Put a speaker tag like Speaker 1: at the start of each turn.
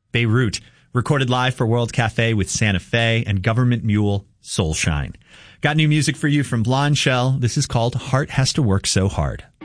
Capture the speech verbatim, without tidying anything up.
Speaker 1: Beirut, recorded live for World Cafe with Santa Fe and Government Mule, Soulshine. Got new music for you from Blonde Shell. This is called Heart Has to Work So Hard.